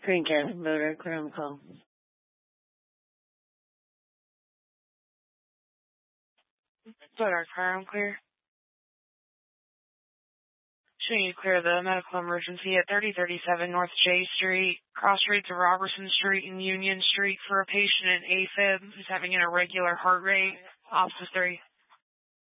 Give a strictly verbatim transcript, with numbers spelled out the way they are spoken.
Green Cabin Motor, clear on call. Our car, I'm clear. Should need to clear the medical emergency at thirty thirty-seven North J Street, cross streets of Robertson Street and Union Street for a patient in AFib who's having an irregular heart rate. Officer three.